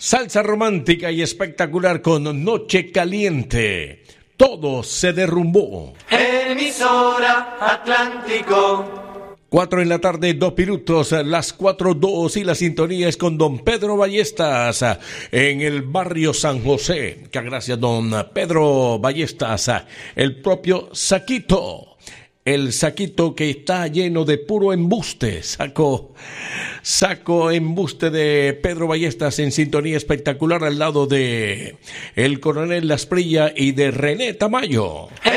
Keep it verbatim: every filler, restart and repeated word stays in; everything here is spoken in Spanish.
Salsa romántica y espectacular con Noche Caliente. Todo se derrumbó. Emisora Atlántico. Cuatro en la tarde, dos minutos, las cuatro dos y la sintonía es con don Pedro Ballestas en el barrio San José. Que gracias don Pedro Ballestas, el propio Saquito. El saquito que está lleno de puro embuste. Saco, saco embuste de Pedro Ballestas en sintonía espectacular al lado de el coronel Lasprilla y de René Tamayo.